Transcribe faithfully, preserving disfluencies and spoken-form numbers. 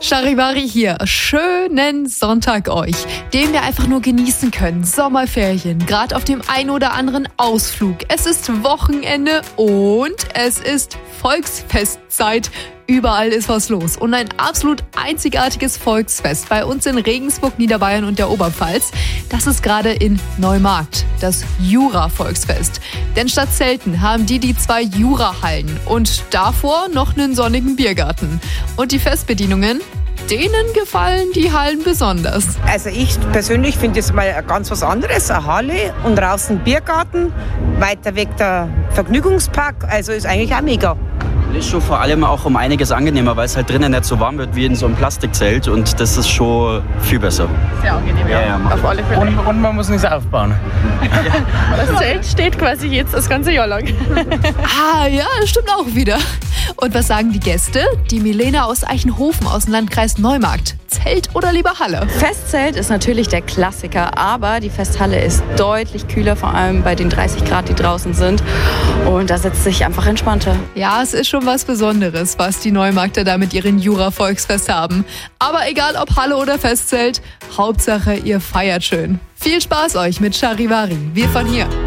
Charivari hier. Schönen Sonntag euch, den wir einfach nur genießen können. Sommerferien, gerade auf dem ein oder anderen Ausflug. Es ist Wochenende und es ist Volksfestzeit. Überall ist was los und ein absolut einzigartiges Volksfest bei uns in Regensburg, Niederbayern und der Oberpfalz. Das ist gerade in Neumarkt, das Jura-Volksfest. Denn statt Zelten haben die die zwei Jura-Hallen und davor noch einen sonnigen Biergarten. Und die Festbedienungen? Denen gefallen die Hallen besonders. Also ich persönlich finde es mal ganz was anderes, eine Halle und draußen Biergarten, weiter weg der Vergnügungspark, also ist eigentlich auch mega. Ist schon vor allem auch um einiges angenehmer, weil es halt drinnen nicht so warm wird wie in so einem Plastikzelt und das ist schon viel besser. Sehr angenehm, ja, ja, auf alle Fälle. Und, und man muss nichts aufbauen. Das Zelt steht quasi jetzt das ganze Jahr lang. Ah ja, das stimmt auch wieder. Und was sagen die Gäste? Die Milena aus Eichenhofen aus dem Landkreis Neumarkt. Zelt oder lieber Halle? Festzelt ist natürlich der Klassiker, aber die Festhalle ist deutlich kühler, vor allem bei den dreißig Grad, die draußen sind. Und da sitzt sich einfach entspannter. Ja, es ist schon was Besonderes, was die Neumarkter da mit ihren Jura-Volksfest haben. Aber egal ob Halle oder Festzelt, Hauptsache ihr feiert schön. Viel Spaß euch mit Charivari. Wir von hier.